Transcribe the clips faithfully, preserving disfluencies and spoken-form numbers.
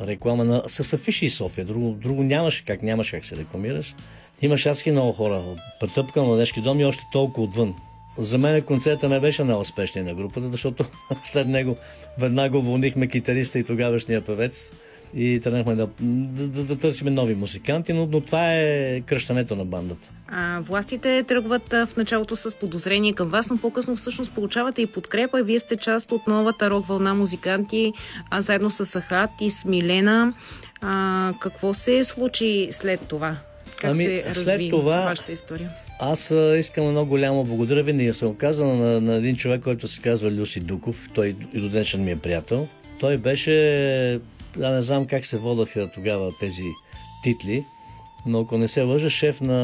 реклама на, с афиши София. Друго, друго нямаше как, нямаше как се рекламираш. Имаше адски много хора. Претъпка на Младежки дом и още толкова отвън. За мен концерта не беше най-успешният на групата, защото след него веднага уволнихме китариста и тогавашния певец и тръгнахме да, да, да, да търсим нови музиканти, но, но това е кръщането на бандата. А, властите тръгват в началото с подозрение към вас, но по-късно всъщност получавате и подкрепа и вие сте част от новата рок вълна музиканти, а заедно с Ахат и с Милена. А, какво се случи след това? Как ами, се разви след това, вашата история? Аз искам едно голямо благодаря. Винаги съм казал на, на един човек, който се казва Люси Дуков. Той и до днешен ми е приятел. Той беше, да не знам как се водаха тогава тези титли, но ако не се лъжа, шеф на,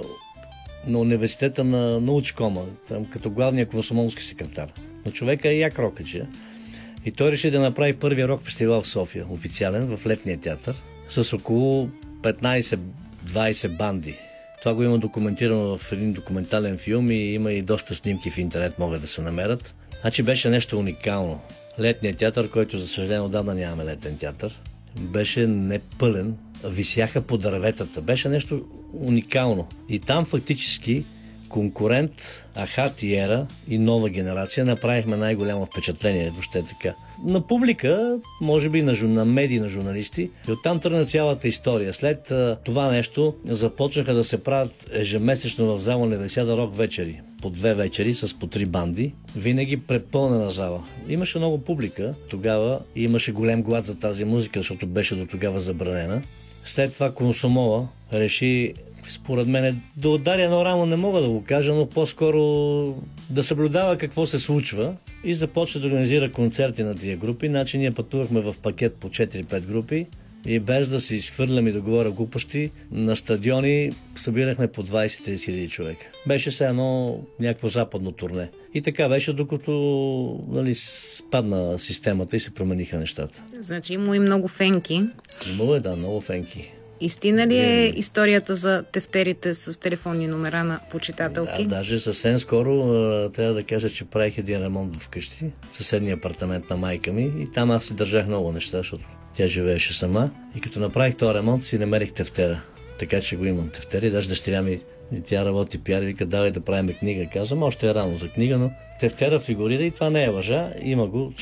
на университета на Научкома, там като главния комсомолски секретар. Но човека е як рокаче. И той реши да направи първия рок фестивал в София, официален, в Летния театър, с около петнайсет-двайсет банди. Това го има документирано в един документален филм и има и доста снимки в интернет, могат да се намерят. Значи беше нещо уникално. Летният театър, който за съжаление отдавна нямаме летен театър, беше непълен, висяха по дърветата. Беше нещо уникално. И там фактически конкурент, Ахат и Ера и нова генерация направихме най-голямо впечатление, въобще е така. На публика, може би на, на медии, на журналисти. И оттам тръгна цялата история. След а, това нещо започнаха да се правят ежемесечно в зала Универсиада рок вечери. По две вечери с по три банди. Винаги препълнена зала. Имаше много публика тогава и имаше голям глад за тази музика, защото беше до тогава забранена. След това Комсомола реши, според мен, да удари едно рамо, не мога да го кажа, но по-скоро да съблюдава какво се случва и започва да организира концерти на тия групи. Значи ние пътувахме в пакет по четири-пет групи и без да се изхвърлям и да говоря глупости, на стадиони събирахме по двайсет-трийсет хиляди човека. Беше се едно някакво западно турне. И така беше, докато нали, спадна системата и се промениха нещата. Значи има и много фенки. Имало е, да, много фенки. Истина ли е историята за тефтерите с телефонни номера на почитателки? Да, даже съвсем скоро трябва да кажа, че правих един ремонт вкъщи, в съседния апартамент на майка ми и там аз си държах много неща, защото тя живееше сама. И като направих този ремонт, си намерих тефтера. Така че го имам тефтера и даже дъщеря ми, и тя работи пиар и вика, давай да правим книга. Казвам, още е рано за книга, но тефтера фигурира и това не е лъжа, има го.